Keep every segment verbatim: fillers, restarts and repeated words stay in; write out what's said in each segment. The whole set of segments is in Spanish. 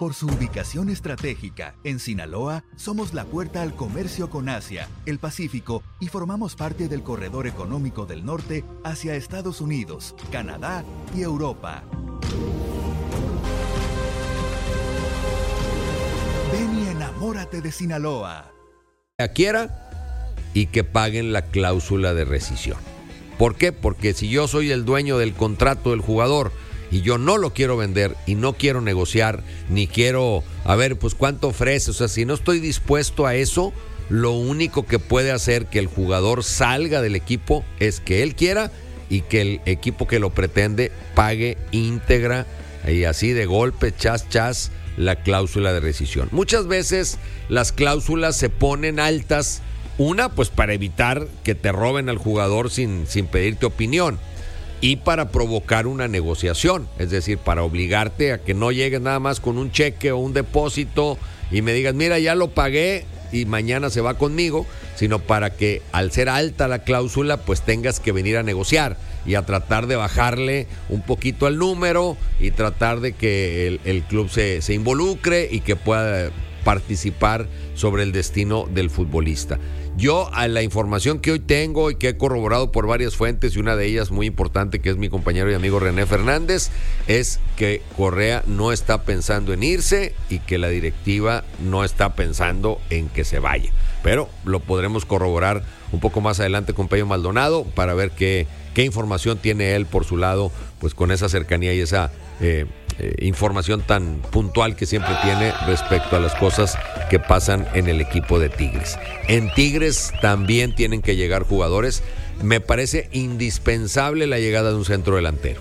Por su ubicación estratégica, en Sinaloa, somos la puerta al comercio con Asia, el Pacífico y formamos parte del corredor económico del norte hacia Estados Unidos, Canadá y Europa. Ven y enamórate de Sinaloa. Quiera y que paguen la cláusula de rescisión. ¿Por qué? Porque si yo soy el dueño del contrato del jugador y yo no lo quiero vender y no quiero negociar, ni quiero, a ver, pues cuánto ofrece, o sea, si no estoy dispuesto a eso, lo único que puede hacer que el jugador salga del equipo es que él quiera y que el equipo que lo pretende pague íntegra y así de golpe, chas, chas, la cláusula de rescisión. Muchas veces las cláusulas se ponen altas, una, pues para evitar que te roben al jugador sin, sin pedirte opinión. Y para provocar una negociación, es decir, para obligarte a que no llegues nada más con un cheque o un depósito y me digas, mira, ya lo pagué y mañana se va conmigo, sino para que al ser alta la cláusula, pues tengas que venir a negociar y a tratar de bajarle un poquito al número y tratar de que el, el club se, se involucre y que pueda participar sobre el destino del futbolista. Yo, a la información que hoy tengo y que he corroborado por varias fuentes, y una de ellas muy importante, que es mi compañero y amigo René Fernández, es que Correa no está pensando en irse y que la directiva no está pensando en que se vaya. Pero lo podremos corroborar un poco más adelante con Pello Maldonado para ver qué, qué información tiene él por su lado, pues con esa cercanía y esa eh, eh, información tan puntual que siempre tiene respecto a las cosas que pasan en el equipo de Tigres. En Tigres también tienen que llegar jugadores. Me parece indispensable la llegada de un centro delantero.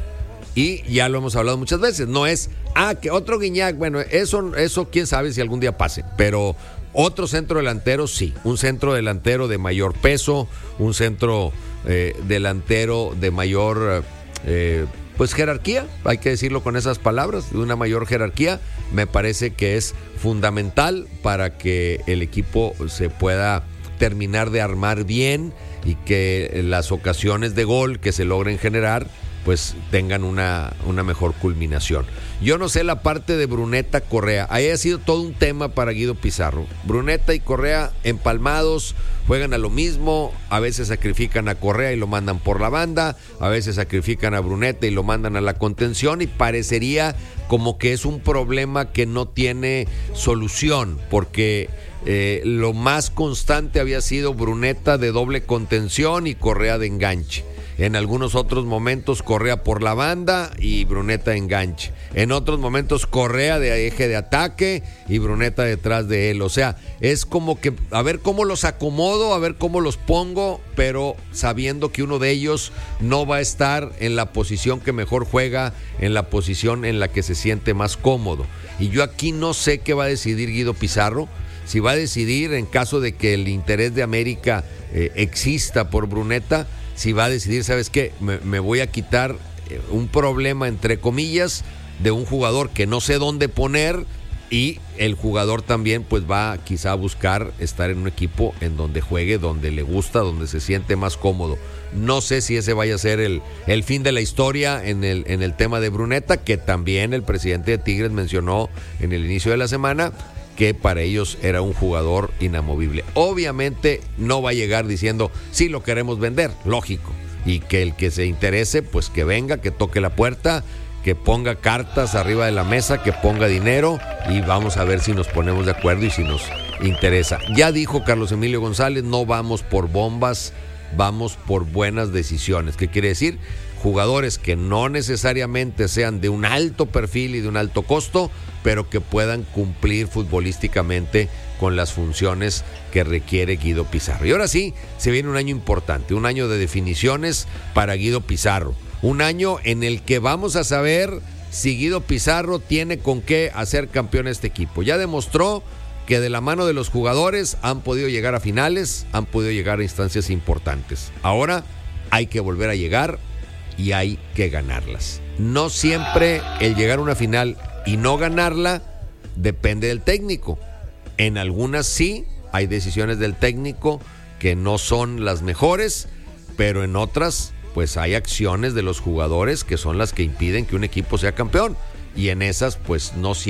Y ya lo hemos hablado muchas veces. No es, ah, que otro Guiñac. Bueno, eso, eso quién sabe si algún día pase. Pero otro centro delantero, sí. Un centro delantero de mayor peso. Un centro eh, delantero de mayor eh, pues jerarquía. Hay que decirlo con esas palabras. De una mayor jerarquía. Me parece que es fundamental para que el equipo se pueda terminar de armar bien y que las ocasiones de gol que se logren generar pues tengan una, una mejor culminación. Yo no sé la parte de Bruneta Correa, ahí ha sido todo un tema para Guido Pizarro. Bruneta y Correa empalmados, juegan a lo mismo, a veces sacrifican a Correa y lo mandan por la banda, a veces sacrifican a Bruneta y lo mandan a la contención y parecería como que es un problema que no tiene solución, porque eh, lo más constante había sido Bruneta de doble contención y Correa de enganche. En algunos otros momentos Correa por la banda y Bruneta enganche. En otros momentos Correa de eje de ataque y Bruneta detrás de él. O sea, es como que a ver cómo los acomodo, a ver cómo los pongo, pero sabiendo que uno de ellos no va a estar en la posición que mejor juega, en la posición en la que se siente más cómodo. Y yo aquí no sé qué va a decidir Guido Pizarro. Si va a decidir en caso de que el interés de América eh, exista por Bruneta, si va a decidir, ¿sabes qué? Me, me voy a quitar un problema, entre comillas, de un jugador que no sé dónde poner, y el jugador también pues va quizá a buscar estar en un equipo en donde juegue, donde le gusta, donde se siente más cómodo. No sé si ese vaya a ser el, el fin de la historia en el, en el tema de Bruneta, que también el presidente de Tigres mencionó en el inicio de la semana, que para ellos era un jugador inamovible. Obviamente no va a llegar diciendo, sí lo queremos vender, lógico, y que el que se interese, pues que venga, que toque la puerta, que ponga cartas arriba de la mesa, que ponga dinero y vamos a ver si nos ponemos de acuerdo y si nos interesa. Ya dijo Carlos Emilio González, no vamos por bombas, vamos por buenas decisiones. ¿Qué quiere decir? Jugadores que no necesariamente sean de un alto perfil y de un alto costo, pero que puedan cumplir futbolísticamente con las funciones que requiere Guido Pizarro. Y ahora sí, se viene un año importante, un año de definiciones para Guido Pizarro. Un año en el que vamos a saber si Guido Pizarro tiene con qué hacer campeón a este equipo. Ya demostró que de la mano de los jugadores han podido llegar a finales, han podido llegar a instancias importantes. Ahora hay que volver a llegar y hay que ganarlas. No siempre el llegar a una final y no ganarla depende del técnico. En algunas sí, hay decisiones del técnico que no son las mejores, pero en otras pues hay acciones de los jugadores que son las que impiden que un equipo sea campeón, y en esas pues no siempre